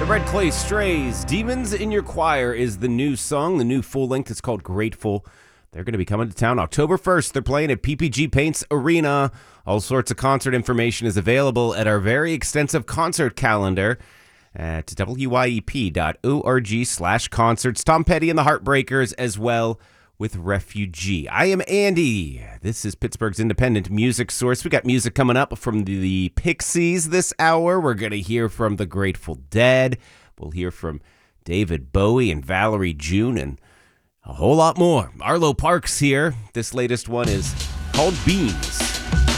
The Red Clay Strays, Demons in Your Choir is the new song. The new full length is called Grateful. They're going to be coming to town October 1st. They're playing at PPG Paints Arena. All sorts of concert information is available at our very extensive concert calendar at wyep.org/concerts. Tom Petty and the Heartbreakers as well with Refugee. I am Andy. This is Pittsburgh's independent music source. We got music coming up from the Pixies this hour. We're going to hear from the Grateful Dead. We'll hear from David Bowie and Valerie June and a whole lot more. Arlo Parks here. This latest one is called Beans.